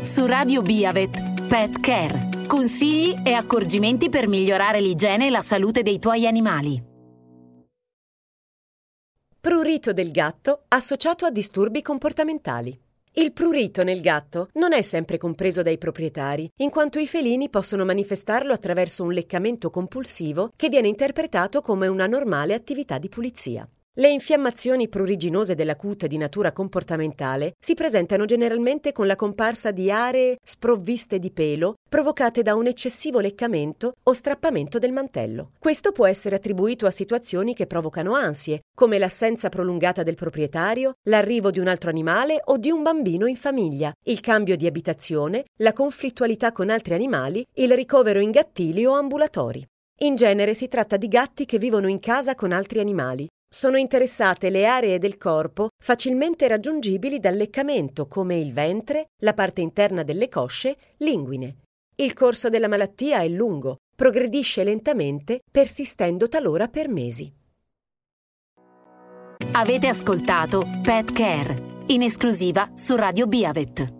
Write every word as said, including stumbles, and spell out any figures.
Su Radio Biavet, Pet Care. Consigli e accorgimenti per migliorare l'igiene e la salute dei tuoi animali. Prurito del gatto associato a disturbi comportamentali. Il prurito nel gatto non è sempre compreso dai proprietari, in quanto i felini possono manifestarlo attraverso un leccamento compulsivo che viene interpretato come una normale attività di pulizia. Le infiammazioni pruriginose della cute di natura comportamentale si presentano generalmente con la comparsa di aree sprovviste di pelo provocate da un eccessivo leccamento o strappamento del mantello. Questo può essere attribuito a situazioni che provocano ansie, come l'assenza prolungata del proprietario, l'arrivo di un altro animale o di un bambino in famiglia, il cambio di abitazione, la conflittualità con altri animali, il ricovero in gattili o ambulatori. In genere si tratta di gatti che vivono in casa con altri animali. Sono interessate le aree del corpo facilmente raggiungibili dal leccamento, come il ventre, la parte interna delle cosce, l'inguine. Il corso della malattia è lungo, progredisce lentamente, persistendo talora per mesi. Avete ascoltato Pet Care, in esclusiva su Radio Biavet.